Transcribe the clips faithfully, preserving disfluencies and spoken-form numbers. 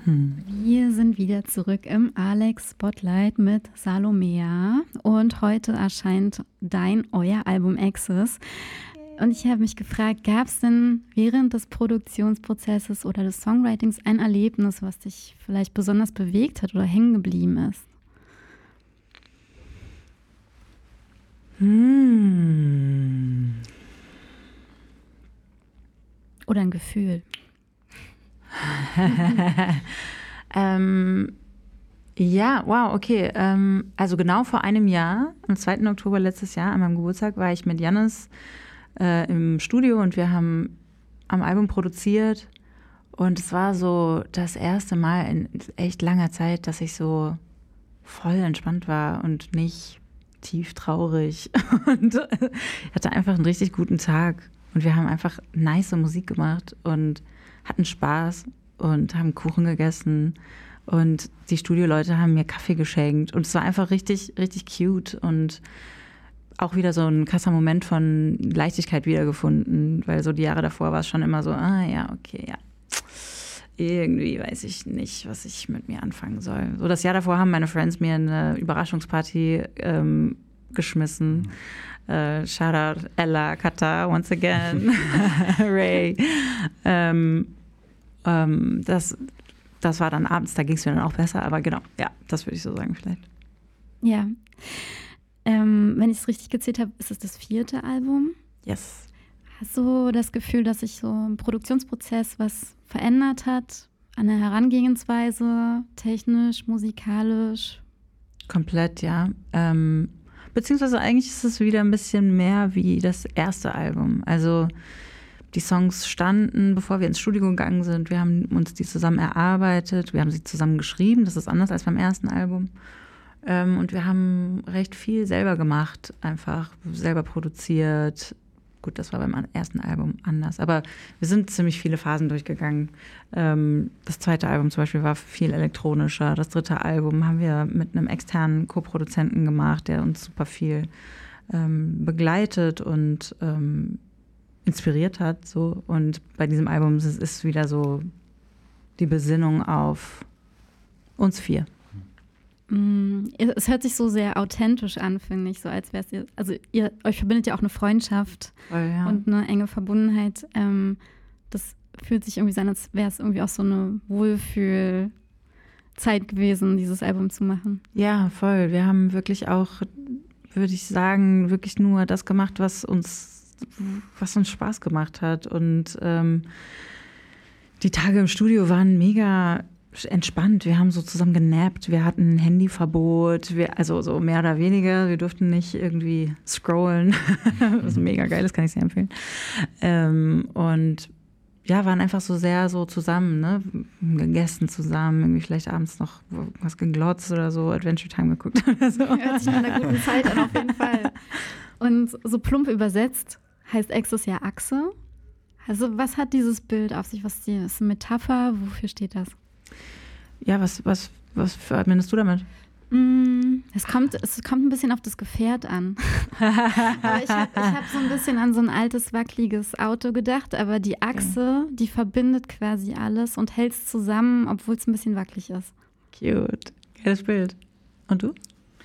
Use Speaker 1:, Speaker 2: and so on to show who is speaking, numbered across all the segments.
Speaker 1: Wir sind wieder zurück im Alex Spotlight mit Salomea und heute erscheint dein, euer Album Access. Und ich habe mich gefragt, gab es denn während des Produktionsprozesses oder des Songwritings ein Erlebnis, was dich vielleicht besonders bewegt hat oder hängen geblieben ist?
Speaker 2: Hm.
Speaker 1: Oder ein Gefühl?
Speaker 2: ähm, ja, wow, okay. Ähm, also genau vor einem Jahr, am zweiten Oktober letztes Jahr, an meinem Geburtstag, war ich mit Jannis äh, im Studio und wir haben am Album produziert. Und es war so das erste Mal in echt langer Zeit, dass ich so voll entspannt war und nicht tief traurig. Und ich hatte einfach einen richtig guten Tag. Und wir haben einfach nice Musik gemacht und hatten Spaß und haben Kuchen gegessen. Und die Studioleute haben mir Kaffee geschenkt. Und es war einfach richtig, richtig cute. Und auch wieder so ein krasser Moment von Leichtigkeit wiedergefunden. Weil so die Jahre davor war es schon immer so, ah ja, okay, ja. Irgendwie weiß ich nicht, was ich mit mir anfangen soll. So das Jahr davor haben meine Friends mir eine Überraschungsparty ähm, geschmissen. Mhm. Uh, shout out Ella, Kata, once again, Ray. Ähm, ähm, das, das war dann abends, da ging es mir dann auch besser, aber genau, ja, das würde ich so sagen vielleicht.
Speaker 1: Ja, ähm, wenn ich es richtig gezählt habe, ist es das vierte Album?
Speaker 2: Yes.
Speaker 1: Hast du das Gefühl, dass sich so im Produktionsprozess was verändert hat? An der Herangehensweise, technisch, musikalisch?
Speaker 2: Komplett, ja. Ähm, Beziehungsweise eigentlich ist es wieder ein bisschen mehr wie das erste Album. Also die Songs standen, bevor wir ins Studio gegangen sind. Wir haben uns die zusammen erarbeitet. Wir haben sie zusammen geschrieben. Das ist anders als beim ersten Album. Und wir haben recht viel selber gemacht, einfach selber produziert. Gut, das war beim ersten Album anders. Aber wir sind ziemlich viele Phasen durchgegangen. Das zweite Album zum Beispiel war viel elektronischer. Das dritte Album haben wir mit einem externen Co-Produzenten gemacht, der uns super viel ähm, begleitet und ähm, inspiriert hat. So. Und bei diesem Album ist es wieder so die Besinnung auf uns vier.
Speaker 1: Es hört sich so sehr authentisch an, finde ich, so als wäre es ihr, also ihr, euch verbindet ja auch eine Freundschaft
Speaker 2: oh, ja.
Speaker 1: und eine enge Verbundenheit. Ähm, das fühlt sich irgendwie so an, als wäre es irgendwie auch so eine Wohlfühlzeit gewesen, dieses Album zu machen.
Speaker 2: Ja, voll. Wir haben wirklich auch, würde ich sagen, wirklich nur das gemacht, was uns, was uns Spaß gemacht hat. Und ähm, die Tage im Studio waren mega entspannt. Wir haben so zusammen genappt. Wir hatten ein Handyverbot. Wir, also so mehr oder weniger. Wir durften nicht irgendwie scrollen. Was mega geil ist, kann ich sehr empfehlen. Ähm, und ja, waren einfach so sehr so zusammen, ne? Gegessen zusammen, irgendwie vielleicht abends noch was geglotzt oder so, Adventure Time geguckt oder so.
Speaker 1: Hört sich nach einer guten Zeit an, auf jeden Fall. Und so plump übersetzt heißt Access ja Achse. Also was hat dieses Bild auf sich? Was ist eine Metapher? Wofür steht das?
Speaker 2: Ja, was, was, was verbindest du damit?
Speaker 1: Es kommt, es kommt ein bisschen auf das Gefährt an. Aber ich habe ich hab so ein bisschen an so ein altes, wackeliges Auto gedacht, aber die Achse, okay. die verbindet quasi alles und hält es zusammen, obwohl es ein bisschen wackelig ist.
Speaker 2: Cute. Geiles Bild. Und du?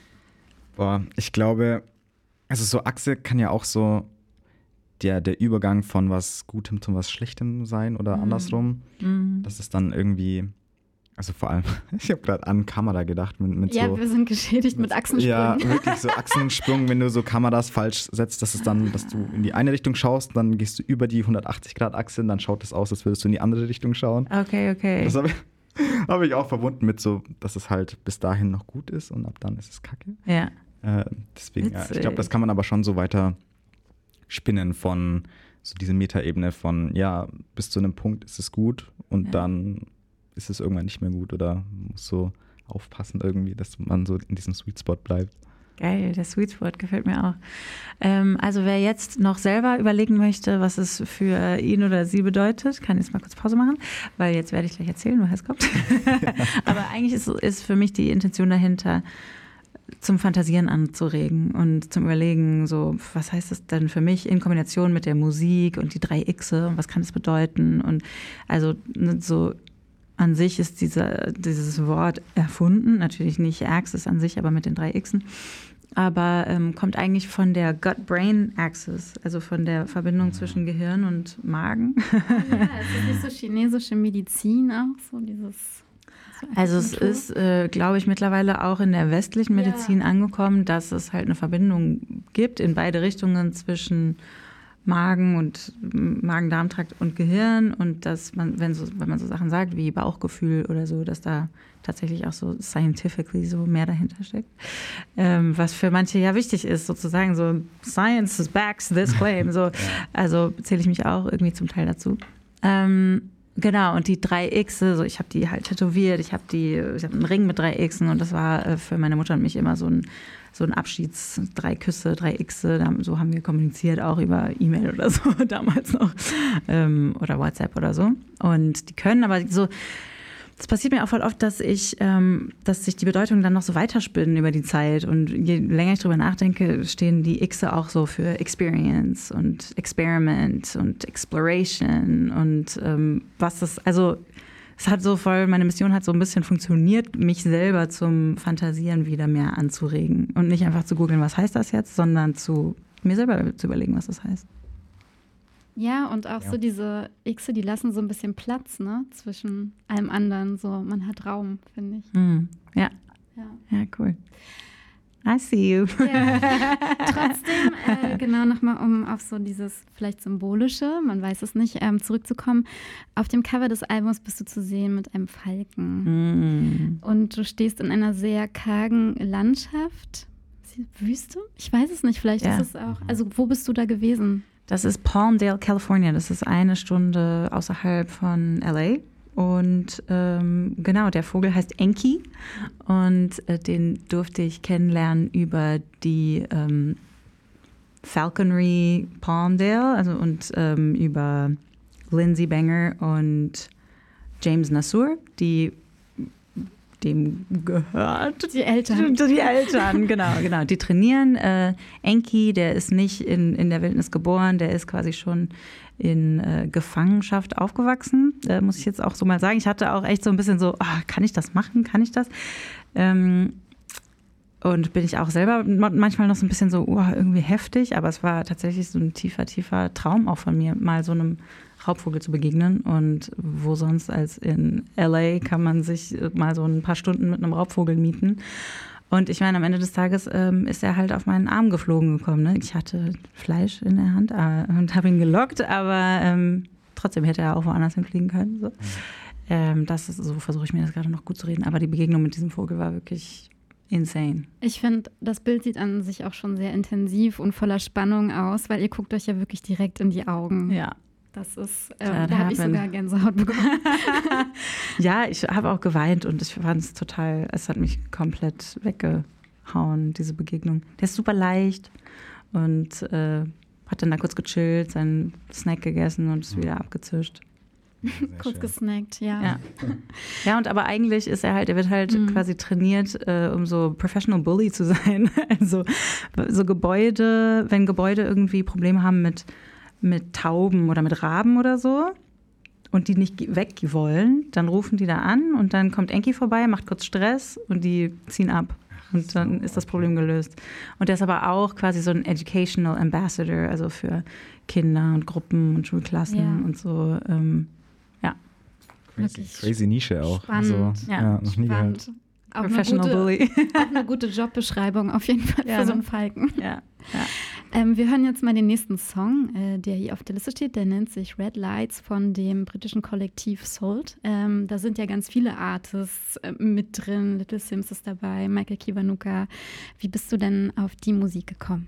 Speaker 3: Boah, ich glaube, also so Achse kann ja auch so der, der Übergang von was Gutem zu was Schlechtem sein oder mhm. andersrum. Mhm. Das ist dann irgendwie... Also vor allem, ich habe gerade an Kamera gedacht. Mit, mit
Speaker 1: ja,
Speaker 3: so,
Speaker 1: wir sind geschädigt mit, mit Achsensprung.
Speaker 3: Ja, wirklich so Achsensprung, wenn du so Kameras falsch setzt, dass es dann, dass du in die eine Richtung schaust, dann gehst du über die hundertachtzig Grad Achse und dann schaut es aus, als würdest du in die andere Richtung schauen.
Speaker 2: Okay, okay.
Speaker 3: Das habe ich, hab ich auch verbunden mit so, dass es halt bis dahin noch gut ist und ab dann ist es kacke.
Speaker 2: Ja.
Speaker 3: Äh, deswegen, ja, ich glaube, das kann man aber schon so weiter spinnen von so diese Metaebene von, ja, bis zu einem Punkt ist es gut und ja. dann ist es irgendwann nicht mehr gut oder muss so aufpassen irgendwie, dass man so in diesem Sweet Spot bleibt.
Speaker 2: Geil, der Sweet Spot gefällt mir auch. Ähm, also wer jetzt noch selber überlegen möchte, was es für ihn oder sie bedeutet, kann jetzt mal kurz Pause machen, weil jetzt werde ich gleich erzählen, woher es kommt. Aber eigentlich ist, ist für mich die Intention dahinter, zum Fantasieren anzuregen und zum Überlegen, so, was heißt das denn für mich in Kombination mit der Musik und die drei Xe und was kann das bedeuten? Und also so an sich ist dieser, dieses Wort erfunden, natürlich nicht Axis an sich, aber mit den drei Xen. Aber ähm, kommt eigentlich von der Gut-Brain-Axis, also von der Verbindung zwischen Gehirn und Magen.
Speaker 1: Ja, es ist nicht so chinesische Medizin auch, so dieses... So
Speaker 2: also es ist, äh, glaube ich, mittlerweile auch in der westlichen Medizin ja. angekommen, dass es halt eine Verbindung gibt in beide Richtungen zwischen Magen und Magen-Darm-Trakt und Gehirn und dass man, wenn so, wenn man so Sachen sagt wie Bauchgefühl oder so, dass da tatsächlich auch so scientifically so mehr dahinter steckt. Ähm, was für manche ja wichtig ist, sozusagen so Science backs this claim. So, also zähle ich mich auch irgendwie zum Teil dazu. Ähm, genau, und die drei Xe, so ich habe die halt tätowiert, ich habe die, ich habe einen Ring mit drei Xen und das war äh, für meine Mutter und mich immer so ein so ein Abschieds, drei Küsse, drei Xe, so haben wir kommuniziert, auch über E-Mail oder so, damals noch, ähm, oder WhatsApp oder so. Und die können aber so, das passiert mir auch voll oft, dass ich, ähm, dass sich die Bedeutungen dann noch so weiterspinnen über die Zeit. Und je länger ich drüber nachdenke, stehen die Xe auch so für Experience und Experiment und Exploration und ähm, was das, also es hat so voll, meine Mission hat so ein bisschen funktioniert, mich selber zum Fantasieren wieder mehr anzuregen. Und nicht einfach zu googeln, was heißt das jetzt, sondern zu mir selber zu überlegen, was das heißt.
Speaker 1: Ja, und auch
Speaker 3: ja.
Speaker 1: so diese Xe, die lassen so ein bisschen Platz, ne, zwischen allem anderen. So, man hat Raum, finde ich.
Speaker 2: Hm. Ja.
Speaker 1: ja.
Speaker 2: Ja, cool. I see you.
Speaker 1: Ja. Trotzdem, äh, genau nochmal, um auf so dieses vielleicht Symbolische, man weiß es nicht, ähm, zurückzukommen. Auf dem Cover des Albums bist du zu sehen mit einem Falken.
Speaker 2: Mm.
Speaker 1: Und du stehst in einer sehr kargen Landschaft. Wüste? Ich weiß es nicht, vielleicht
Speaker 2: ja.
Speaker 1: ist es auch. Also, wo bist du da gewesen?
Speaker 2: Das ist Palmdale, California. Das ist eine Stunde außerhalb von L A. Und ähm, genau, der Vogel heißt Enki und äh, den durfte ich kennenlernen über die ähm, Falconry Palmdale, also und ähm, über Lindsay Banger und James Nassur, die dem gehört.
Speaker 1: Die Eltern.
Speaker 2: Die Eltern, genau, genau. Die trainieren. Äh, Enki, der ist nicht in, in der Wildnis geboren, der ist quasi schon in äh, Gefangenschaft aufgewachsen, äh, muss ich jetzt auch so mal sagen. Ich hatte auch echt so ein bisschen so, oh, kann ich das machen, kann ich das? Ähm, und bin ich auch selber manchmal noch so ein bisschen so, oh, irgendwie heftig, aber es war tatsächlich so ein tiefer, tiefer Traum auch von mir, mal so einem Raubvogel zu begegnen. Und wo sonst als in L A kann man sich mal so ein paar Stunden mit einem Raubvogel mieten. Und ich meine, am Ende des Tages ähm, ist er halt auf meinen Arm geflogen gekommen. Ne? Ich hatte Fleisch in der Hand äh, und habe ihn gelockt, aber ähm, trotzdem hätte er auch woanders hinfliegen können. So, ähm, das ist, so versuche ich mir das gerade noch gut zu reden. Aber die Begegnung mit diesem Vogel war wirklich insane.
Speaker 1: Ich finde, das Bild sieht an sich auch schon sehr intensiv und voller Spannung aus, weil ihr guckt euch ja wirklich direkt in die Augen.
Speaker 2: Ja.
Speaker 1: Das ist, äh, da habe ich sogar Gänsehaut bekommen.
Speaker 2: Ja, ich habe auch geweint und ich fand es total, es hat mich komplett weggehauen, diese Begegnung. Der ist super leicht und äh, hat dann da kurz gechillt, seinen Snack gegessen und ist wieder abgezischt.
Speaker 1: Kurz gesnackt, ja.
Speaker 2: ja. Ja, und aber eigentlich ist er halt, er wird halt mhm. quasi trainiert, äh, um so Professional Bully zu sein. Also so Gebäude, wenn Gebäude irgendwie Probleme haben mit mit Tauben oder mit Raben oder so und die nicht weg wollen, dann rufen die da an und dann kommt Enki vorbei, macht kurz Stress und die ziehen ab. Und dann ist das Problem gelöst. Und der ist aber auch quasi so ein Educational Ambassador, also für Kinder und Gruppen und Schulklassen ja. und so. Ähm, ja.
Speaker 3: Crazy, crazy Nische auch.
Speaker 1: Spannend.
Speaker 3: Also,
Speaker 2: ja,
Speaker 3: ja, noch nie gehört.
Speaker 1: Auch
Speaker 2: Professional
Speaker 1: eine gute,
Speaker 2: Bully.
Speaker 1: Auch eine gute Jobbeschreibung auf jeden Fall
Speaker 2: ja,
Speaker 1: für so einen Falken.
Speaker 2: Ja, ja.
Speaker 1: Ähm, wir hören jetzt mal den nächsten Song, äh, der hier auf der Liste steht. Der nennt sich Red Lights von dem britischen Kollektiv Salt. Ähm, da sind ja ganz viele Artists äh, mit drin. Little Sims ist dabei, Michael Kiwanuka. Wie bist du denn auf die Musik gekommen?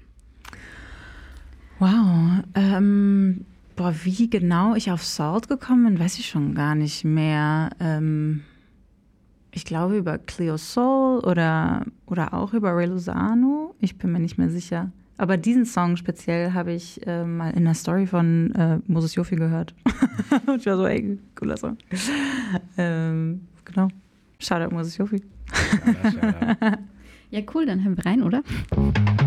Speaker 2: Wow. Ähm, boah, wie genau ich auf Salt gekommen bin, weiß ich schon gar nicht mehr. Ähm, ich glaube über Cleo Sol oder, oder auch über Ray Lozano. Ich bin mir nicht mehr sicher. Aber diesen Song speziell habe ich äh, mal in der Story von äh, Moses Jofi gehört. Und ich war so, ey, cooler Song. ähm, genau. Shoutout Moses Jofi.
Speaker 1: Ja, cool, dann hören wir rein, oder?